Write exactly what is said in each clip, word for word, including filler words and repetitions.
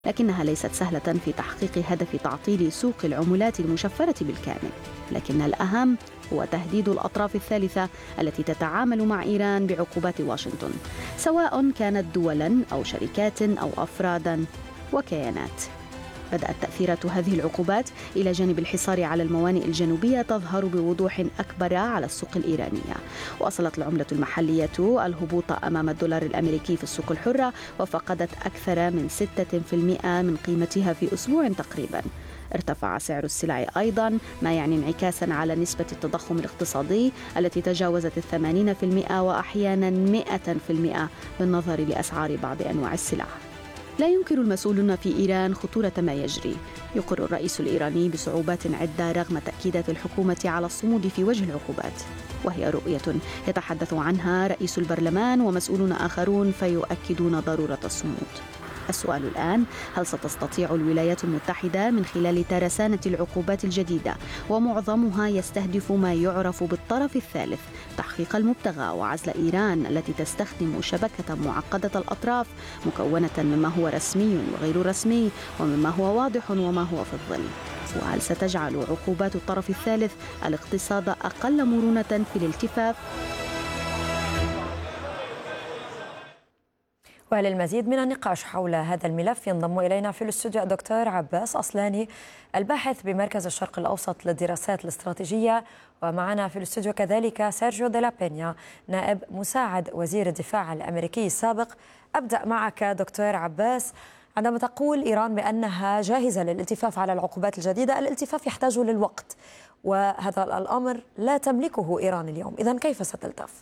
لكنها ليست سهلة في تحقيق هدف تعطيل سوق العملات المشفرة بالكامل. لكن الأهم هو تهديد الأطراف الثالثة التي تتعامل مع إيران بعقوبات واشنطن، سواء كانت دولاً أو شركات أو أفراداً وكيانات. بدأت تأثيرات هذه العقوبات إلى جانب الحصار على الموانئ الجنوبية تظهر بوضوح أكبر على السوق الإيرانية. وصلت العملة المحلية الهبوط أمام الدولار الأمريكي في السوق الحرة، وفقدت أكثر من ستة بالمئة من قيمتها في أسبوع تقريباً. ارتفع سعر السلع أيضاً، ما يعني انعكاساً على نسبة التضخم الاقتصادي التي تجاوزت الثمانين بالمئة وأحياناً مئة بالمئة بالنظر لأسعار بعض أنواع السلع. لا ينكر المسؤولون في إيران خطورة ما يجري. يقر الرئيس الإيراني بصعوبات عدة رغم تأكيدات الحكومة على الصمود في وجه العقوبات، وهي رؤية يتحدث عنها رئيس البرلمان ومسؤولون آخرون فيؤكدون ضرورة الصمود. السؤال الآن: هل ستستطيع الولايات المتحدة من خلال ترسانة العقوبات الجديدة، ومعظمها يستهدف ما يعرف بالطرف الثالث، تحقيق المبتغى وعزل إيران التي تستخدم شبكة معقدة الأطراف مكونة مما هو رسمي وغير رسمي ومما هو واضح وما هو في الظل؟ وهل ستجعل عقوبات الطرف الثالث الاقتصاد أقل مرونة في الالتفاف؟ وللمزيد من النقاش حول هذا الملف ينضم إلينا في الاستوديو الدكتور عباس أصلاني، الباحث بمركز الشرق الأوسط للدراسات الاستراتيجية، ومعنا في الاستوديو كذلك سيرجيو دي لا بينيا، نائب مساعد وزير الدفاع الأمريكي السابق. أبدأ معك دكتور عباس. عندما تقول إيران بأنها جاهزة للالتفاف على العقوبات الجديدة، الالتفاف يحتاج للوقت، وهذا الأمر لا تملكه إيران اليوم، إذن كيف ستلتف؟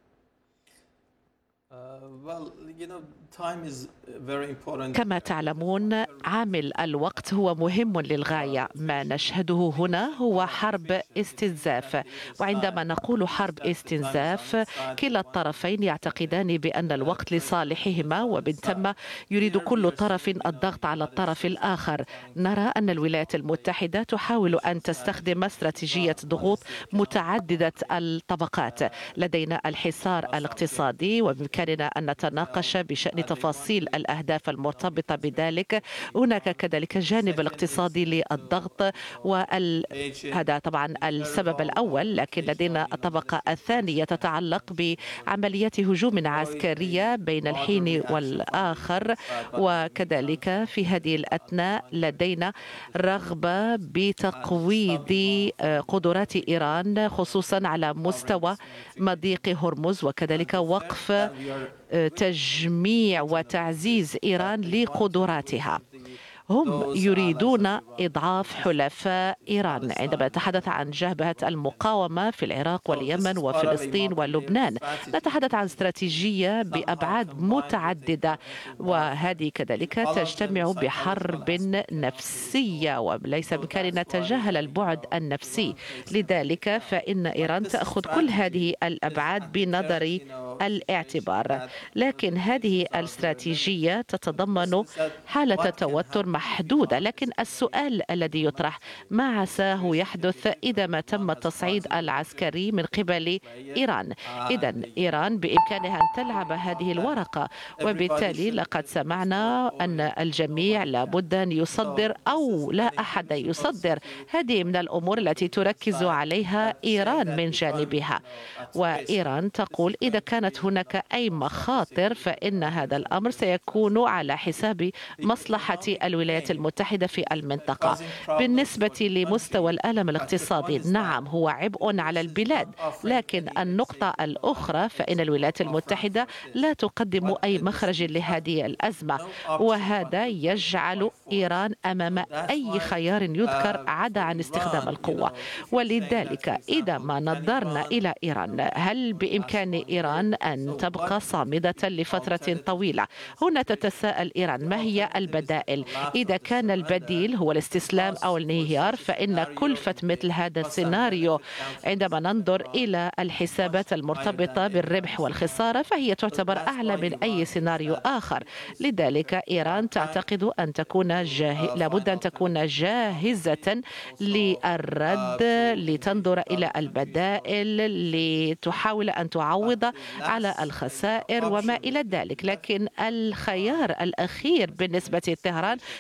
كما تعلمون، عامل الوقت هو مهم للغاية. ما نشهده هنا هو حرب استنزاف، وعندما نقول حرب استنزاف كلا الطرفين يعتقدان بأن الوقت لصالحهما، ومن ثم يريد كل طرف الضغط على الطرف الآخر. نرى أن الولايات المتحدة تحاول أن تستخدم استراتيجية ضغوط متعددة الطبقات. لدينا الحصار الاقتصادي، وبإمكاننا أن نتناقش بشأن تفاصيل الأهداف المرتبطة بذلك. هناك كذلك الجانب الاقتصادي للضغط، وهذا طبعا السبب الأول، لكن لدينا الطبقة الثانية تتعلق بعمليات هجوم عسكرية بين الحين والآخر. وكذلك في هذه الأثناء لدينا رغبة بتقويض قدرات إيران خصوصا على مستوى مضيق هرمز، وكذلك وقف تجميع وتعزيز إيران لقدراتها. هم يريدون إضعاف حلفاء إيران. عندما نتحدث عن جبهة المقاومة في العراق واليمن وفلسطين ولبنان، نتحدث عن استراتيجية بأبعاد متعددة، وهذه كذلك تجتمع بحرب نفسية، وليس بإمكاننا نتجاهل البعد النفسي. لذلك فإن إيران تأخذ كل هذه الأبعاد بنظر الاعتبار، لكن هذه الاستراتيجية تتضمن حالة توتر محدودة. لكن السؤال الذي يطرح: ما عساه يحدث إذا ما تم التصعيد العسكري من قبل إيران؟ إذن إيران بإمكانها أن تلعب هذه الورقة، وبالتالي لقد سمعنا أن الجميع لابد أن يصدر أو لا أحد يصدر. هذه من الأمور التي تركز عليها إيران من جانبها، وإيران تقول إذا كانت هناك أي مخاطر فإن هذا الأمر سيكون على حساب مصلحة الولايات المتحدة في المنطقة. بالنسبة لمستوى الألم الاقتصادي، نعم هو عبء على البلاد، لكن النقطة الأخرى فإن الولايات المتحدة لا تقدم أي مخرج لهذه الأزمة، وهذا يجعل إيران أمام أي خيار يذكر عدا عن استخدام القوة. ولذلك إذا ما نظرنا إلى إيران، هل بإمكان إيران أن تبقى صامدة لفترة طويلة؟ هنا تتساءل إيران: ما هي البدائل؟ إذا كان البديل هو الاستسلام أو الانهيار فإن كلفة مثل هذا السيناريو عندما ننظر إلى الحسابات المرتبطة بالربح والخسارة فهي تعتبر أعلى من أي سيناريو آخر. لذلك إيران تعتقد أن تكون جاه... لابد أن تكون جاهزة للرد، لتنظر إلى البدائل، لتحاول أن تعوض على الخسائر وما إلى ذلك. لكن الخيار الأخير بالنسبة لطهران